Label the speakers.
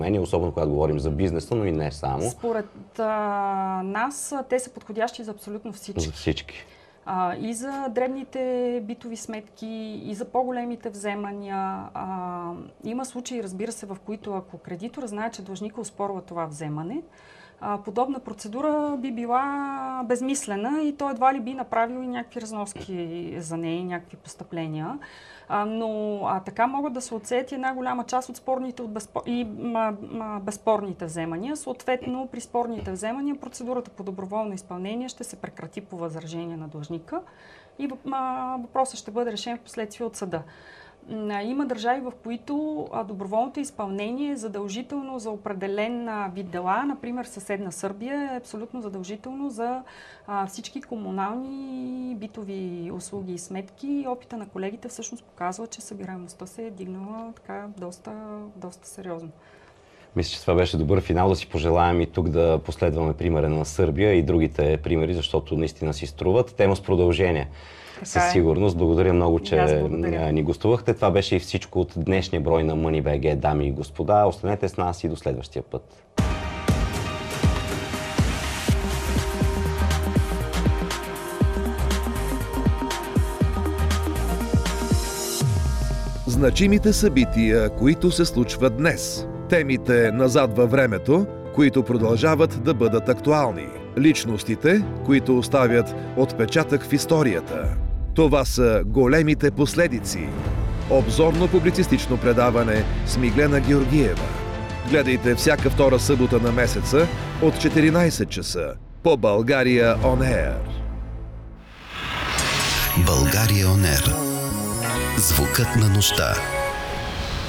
Speaker 1: Особено когато говорим за бизнеса, но и не само.
Speaker 2: Според нас те са подходящи за абсолютно всички.
Speaker 1: За всички.
Speaker 2: И за дребните битови сметки, и за по-големите вземания. Има случаи, разбира се, в които ако кредитор знае, че длъжника оспорва това вземане, подобна процедура би била безмислена и той едва ли би направил и някакви разноски за нея, някакви постъпления. Но така могат да се отсеят една голяма част от спорните и безспорните вземания. Съответно, при спорните вземания процедурата по доброволно изпълнение ще се прекрати по възражение на длъжника и въпросът ще бъде решен в последствие от съда. Има държави, в които доброволното изпълнение е задължително за определен вид дела. Например, съседна Сърбия е абсолютно задължително за всички комунални битови услуги и сметки. Опита на колегите всъщност показва, че събираемостта се е дигнала така доста сериозно.
Speaker 1: Мисля, че това беше добър финал. Да си пожелаем и тук да последваме примера на Сърбия и другите примери, защото наистина си струват. Тема с продължение. Със сигурност. Благодаря много, че ни гостувахте. Това беше и всичко от днешния брой на Money.bg, дами и господа. Останете с нас и до следващия път.
Speaker 3: Значимите събития, които се случват днес. Темите назад във времето, които продължават да бъдат актуални. Личностите, които оставят отпечатък в историята. Това са големите последици. Обзорно-публицистично предаване с Миглена Георгиева. Гледайте всяка втора събота на месеца от 14 часа по България On Air.
Speaker 4: България On Air. Звукът на нощта.